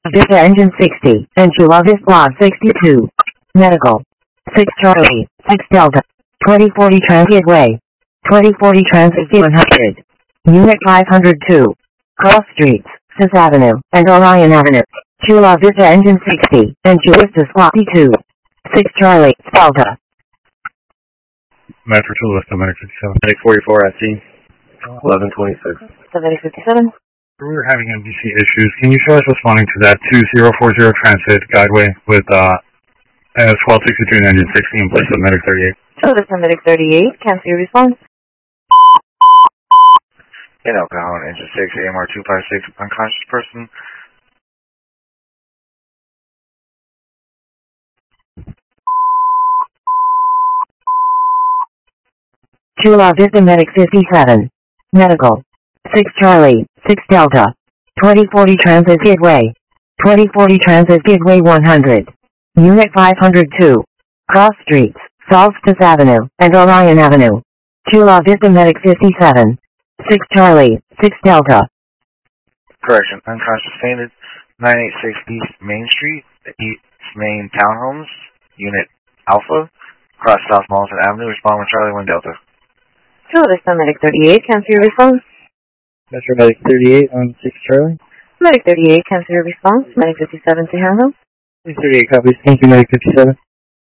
Vista Engine 60, and Chula Vista 62. Medical. 6 Charlie, 6 Delta. 2040 Transit Way. 2040 Transit 100. Unit 502. Cross Streets, 5th Avenue, and Orion Avenue. Chula Vista Engine 60, and Chula Vista 62. 6 Charlie, Delta. Metro Chula Vista, Medic 57. Medic 44 at scene. 1126. Medic 57. We're having MDC issues. Can you show us responding to that 2040 Transit Guideway with S 1263 and Engine 60 in place of Medic 38? Chula Vista Medic 38, can see your response. In El Cajon, Engine 6, AMR 256, unconscious person. Chula Vista Medic 57. Medical. 6 Charlie, 6 Delta. 2040 Transit Gateway. 2040 Transit Gateway 100. Unit 502. Cross Streets, South 5th Avenue, and Orion Avenue. Chula Vista Medic 57. 6 Charlie, 6 Delta. Correction, unconscious fainted. 986 East Main Street, East Main Townhomes, Unit Alpha, cross South Malton Avenue, respond with Charlie 1 Delta. Chula Vista Medic 38, can see your response. Metro Medic 38 on 6 Charlie. Medic 38, can see your response. Medic 57 to handle. Medic 38 copies. Thank you, Medic 57.